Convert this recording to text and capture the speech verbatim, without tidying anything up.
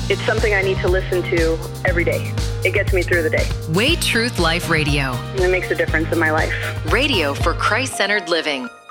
It's something I need to listen to every day. It gets me through the day. Way Truth Life Radio. It makes a difference in my life. Radio for Christ-centered living.